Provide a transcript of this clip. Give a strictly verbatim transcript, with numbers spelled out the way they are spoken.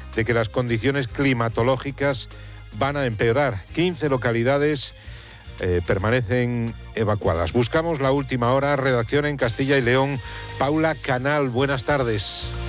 de que las condiciones climatológicas van a empeorar. quince localidades eh, permanecen evacuadas. Buscamos la última hora. Redacción en Castilla y León. Paula Canal, buenas tardes.